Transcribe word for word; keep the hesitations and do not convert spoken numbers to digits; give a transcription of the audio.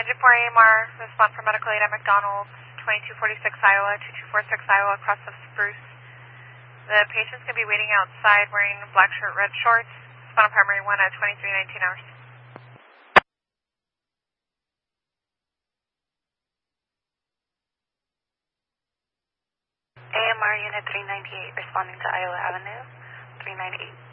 Engine four A M R, respond for medical aid at McDonald's, twenty-two forty-six Iowa, two two four six Iowa, across the Spruce. The patient's going to be waiting outside wearing black shirt, red shorts. Respond on primary one at twenty-three nineteen hours. A M R Unit three ninety-eight, responding to Iowa Avenue, three ninety-eight.